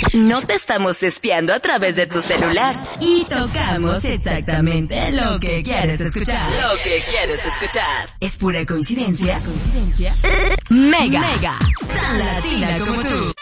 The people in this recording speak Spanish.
No te estamos espiando a través de tu celular. Y tocamos exactamente lo que quieres escuchar. Lo que quieres escuchar. ¿Es pura coincidencia? Mega. Tan latina como tú.